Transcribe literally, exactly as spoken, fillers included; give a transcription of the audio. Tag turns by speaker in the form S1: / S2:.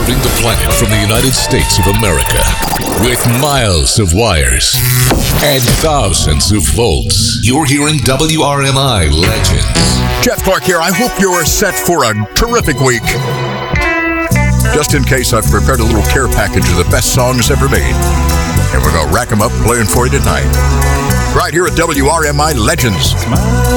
S1: Serving the planet from the United States of America. With miles of wires and thousands of volts. You're hearing W R M I Legends.
S2: Jeff Clark here. I hope you're set for a terrific week. Just in case, I've prepared a little care package of the best songs ever made. And we're going to rack them up playing for you tonight. Right here at W R M I Legends.